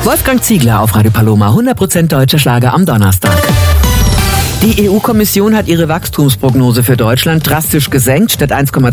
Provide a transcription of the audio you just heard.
Wolfgang Ziegler auf Radio Paloma, 100% deutscher Schlager am Donnerstag. Die EU-Kommission hat ihre Wachstumsprognose für Deutschland drastisch gesenkt. Statt 1,2